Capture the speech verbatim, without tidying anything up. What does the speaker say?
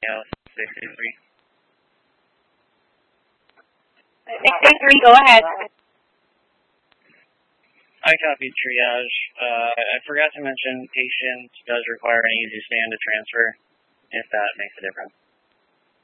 six two three. six two three, go ahead. I copied triage. Uh, I forgot to mention patient does require an easy stand to transfer, if that makes a difference.